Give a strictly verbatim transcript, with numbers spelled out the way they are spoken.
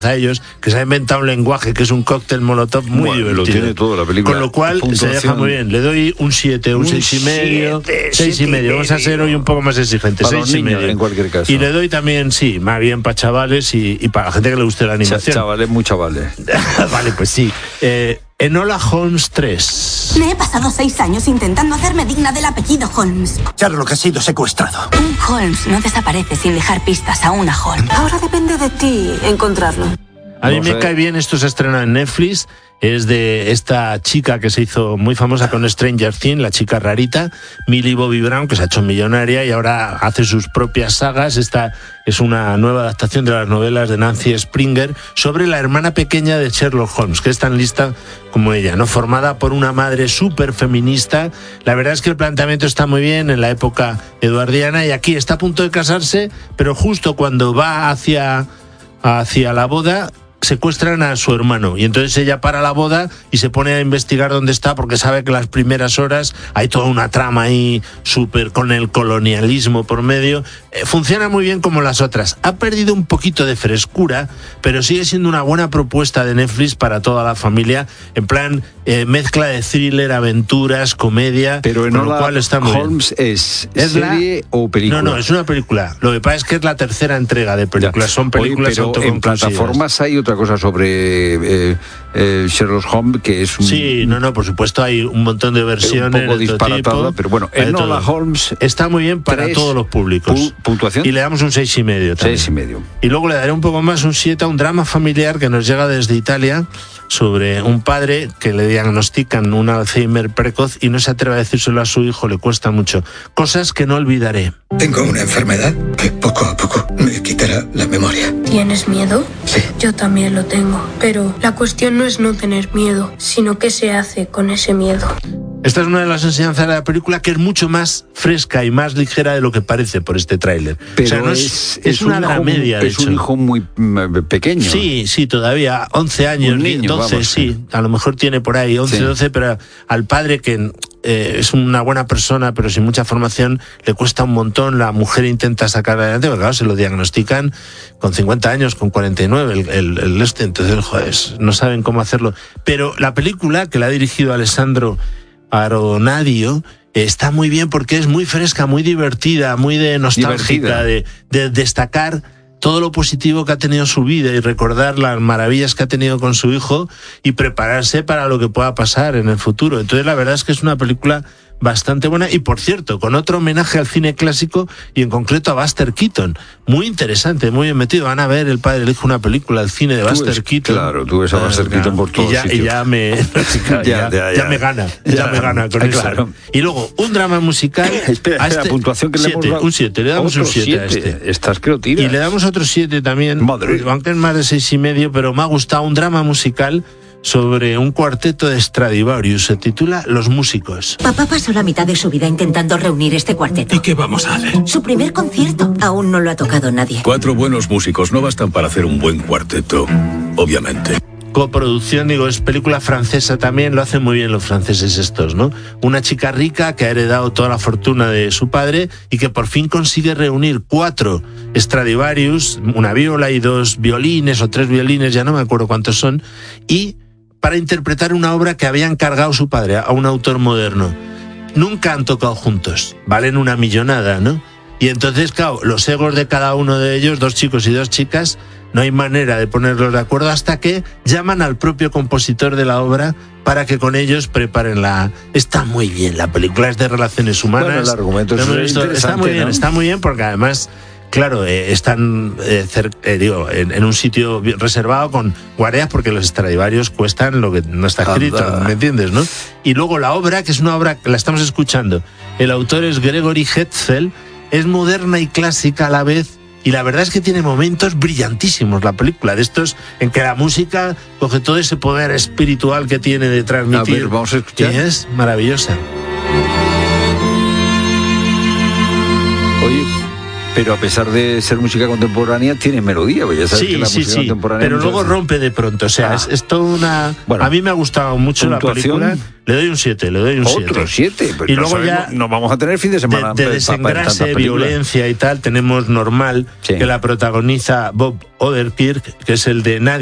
a ellos, que se ha inventado un lenguaje que es un cóctel molotov muy bueno, divertido. Lo tiene todo la película. Con lo cual puntuación. se deja muy bien. Le doy un siete, un seis y medio, seis y medio. Vamos a ser hoy un poco más exigentes. Para seis y niños, medio. en cualquier caso. Y le doy también, sí, más bien para chavales y, y para la gente que le guste la animación. Chavales, muy chavales. Vale, pues sí. Eh, Enola Holmes tres. Me he pasado seis años intentando hacerme digna del apellido Holmes. Sherlock ha sido secuestrado. Un Holmes no desaparece sin dejar pistas a una Holmes. Ahora depende de ti encontrarlo. A mí No me sé. cae bien, esto se estrena en Netflix, es de esta chica que se hizo muy famosa con Stranger Things, la chica rarita, Millie Bobby Brown, que se ha hecho millonaria y ahora hace sus propias sagas. Esta es una nueva adaptación de las novelas de Nancy Springer sobre la hermana pequeña de Sherlock Holmes, que es tan lista como ella, ¿no? Formada por una madre súper feminista. La verdad es que el planteamiento está muy bien en la época eduardiana y aquí está a punto de casarse, pero justo cuando va hacia, hacia la boda, secuestran a su hermano y entonces ella para la boda y se pone a investigar dónde está porque sabe que las primeras horas hay toda una trama ahí súper con el colonialismo por medio. Eh, funciona muy bien como las otras. Ha perdido un poquito de frescura, pero sigue siendo una buena propuesta de Netflix para toda la familia, en plan eh, mezcla de thriller, aventuras, comedia, Pero con Enola lo cual está muy Holmes bien. es, ¿Es serie la... o película. No, no, es una película. Lo que pasa es que es la tercera entrega de películas. Ya. Son películas Oye, pero en autoconclusivas. plataformas hay otra cosa sobre eh, eh, Sherlock Holmes que es un, Sí, no, no, por supuesto hay un montón de versiones. un poco de todo disparatada, tipo. pero bueno, Hay de Enola todo. Holmes Está muy bien para tres, todos los públicos. pu- puntuación. Y le damos un seis y medio también. Seis y medio. Y luego le daré un poco más, un siete, a un drama familiar que nos llega desde Italia sobre un padre que le diagnostican un Alzheimer precoz y no se atreve a decírselo a su hijo, le cuesta mucho. Cosas que no olvidaré. Tengo una enfermedad que poco a poco me quitará la memoria. ¿Tienes miedo? Sí. Yo también lo tengo. Pero la cuestión no es no tener miedo, sino qué se hace con ese miedo. Esta es una de las enseñanzas de la película que es mucho más fresca y más ligera de lo que parece por este tráiler. Pero o sea, no es, es, es, es una un hijo, dramedia, de es un hecho. hijo muy mm, pequeño. Sí, sí, todavía, once años, Un niño, doce, vamos, sí, a lo mejor tiene por ahí once, Sí. doce, pero al padre que eh, es una buena persona, pero sin mucha formación, le cuesta un montón. La mujer intenta sacarla adelante, porque claro, se lo diagnostican con cincuenta años, con cuarenta y nueve, el, el, el este, entonces, joder, no saben cómo hacerlo. Pero la película, que la ha dirigido Alessandro Aronadio, está muy bien porque es muy fresca, muy divertida, muy de nostálgica, de, de destacar todo lo positivo que ha tenido su vida y recordar las maravillas que ha tenido con su hijo y prepararse para lo que pueda pasar en el futuro. Entonces la verdad es que es una película bastante buena y, por cierto, con otro homenaje al cine clásico y en concreto a Buster Keaton. Muy interesante, muy bien metido. Van a ver el padre elige una película, el cine de Tú Buster ves- Keaton. Claro, tú ves a Buster Ah, Keaton por y todos ya, sitios. y ya me ya, Ya, ya, ya ya. me gana, ya, Ya. me gana con Ah, eso. claro. Y luego, un drama musical. Espera, a espera, este- puntuación que le hemos siete, dado. un siete, le damos un Otro siete a siete. este. Estás que lo tiras. Y le damos otro siete también, Madre. aunque es más de seis y medio, pero me ha gustado un drama musical sobre un cuarteto de Stradivarius. Se titula Los Músicos. Papá pasó la mitad de su vida intentando reunir este cuarteto. ¿Y qué vamos a hacer? Su primer concierto. Aún no lo ha tocado nadie. Cuatro buenos músicos no bastan para hacer un buen cuarteto, obviamente. Coproducción, digo, es película francesa también, lo hacen muy bien los franceses estos, ¿no? Una chica rica que ha heredado toda la fortuna de su padre y que por fin consigue reunir cuatro Stradivarius, una viola y dos violines o tres violines, ya no me acuerdo cuántos son, y para interpretar una obra que había encargado su padre a un autor moderno. Nunca han tocado juntos, valen una millonada, ¿no? Y entonces, claro, los egos de cada uno de ellos, dos chicos y dos chicas, no hay manera de ponerlos de acuerdo hasta que llaman al propio compositor de la obra para que con ellos preparen la... Está muy bien, la película es de relaciones humanas. Bueno, el argumento Lo es hemos visto. Está interesante, muy bien, ¿no? está muy bien porque además... Claro, eh, están eh, cer- eh, digo, en, en un sitio bien reservado con guardias porque los Stradivarius cuestan lo que no está escrito, Anda. ¿me entiendes, no? Y luego la obra, que es una obra que la estamos escuchando, el autor es Gregory Hetzel, es moderna y clásica a la vez, y la verdad es que tiene momentos brillantísimos la película, de estos en que la música coge todo ese poder espiritual que tiene de transmitir. A ver, vamos a escuchar. Y es maravillosa. Oye, Pero a pesar de ser música contemporánea, tiene melodía, pues ya sabes sí, que la sí, música sí, contemporánea pero luego veces... rompe de pronto, o sea, Ah. es, es toda una... Bueno, a mí me ha gustado mucho la puntuación. película, le doy un siete, le doy un siete. Otro siete, pero y no luego sabemos, ya no vamos a tener fin de semana de, de pa- pa- desengrase, tantas películas. violencia y tal, tenemos Normal, Sí. que la protagoniza Bob Odenkirk, que es el de Nadie